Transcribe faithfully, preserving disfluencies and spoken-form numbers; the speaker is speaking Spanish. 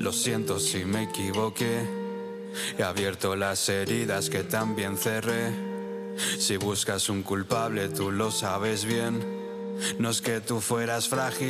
Lo siento si me equivoqué, he abierto las heridas que también cerré. Si buscas un culpable tú lo sabes bien, no es que tú fueras frágil.